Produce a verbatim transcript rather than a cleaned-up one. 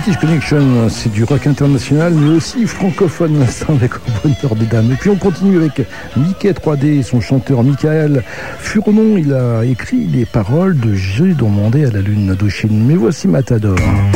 British Connection, c'est du rock international, mais aussi francophone, l'instant avec Au bonheur des dames. Et puis on continue avec Mickey trois D et son chanteur Michael Furnon. Il a écrit les paroles de J'ai demandé à la lune d'Indochine. Mais voici Matador.